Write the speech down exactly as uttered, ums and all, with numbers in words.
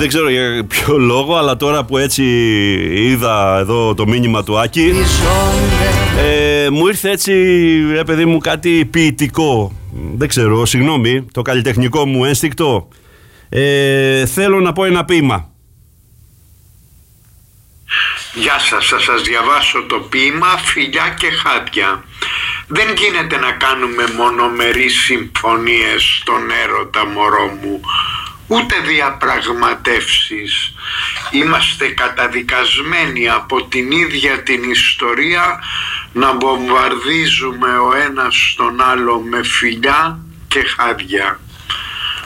δεν ξέρω για ποιο λόγο, αλλά τώρα που έτσι είδα εδώ το μήνυμα του Άκη, ε, μου ήρθε έτσι, ρε παιδί μου, κάτι ποιητικό. Δεν ξέρω, συγγνώμη, το καλλιτεχνικό μου ένστικτο. Ε, θέλω να πω ένα ποίημα. Γεια σας, θα σας διαβάσω το ποίημα «Φιλιά και χάδια». Δεν γίνεται να κάνουμε μονομερείς συμφωνίες στον έρωτα, μωρό μου, ούτε διαπραγματεύσεις. Είμαστε καταδικασμένοι από την ίδια την ιστορία να βομβαρδίζουμε ο ένας τον άλλο με φιλιά και χάδια.